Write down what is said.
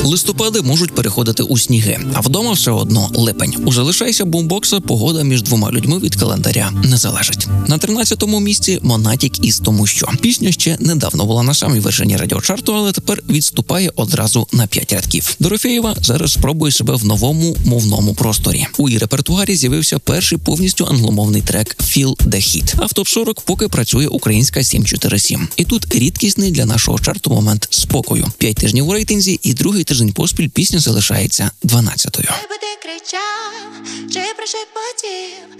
Листопади можуть переходити у сніги, а вдома все одно липень. У «Залишайся бумбокса» погода між двома людьми від календаря не залежить. На 13-му місці Монатік із «Тому що». Пісня ще недавно була на самій вершині радіочарту, але тепер відступає одразу на 5 рядків. Дорофєєва зараз спробує себе в новому мовному просторі. У її репертуарі з'явився перший повністю англомовний трек «Feel the Heat». А в топ-40 поки працює українська 747. І тут рідкісний для нашого чарту момент спокою. 5 тижнів у рейтинзі і другий тиждень поспіль пісня залишається 12-ю. Ти кричав, чи прошепотів,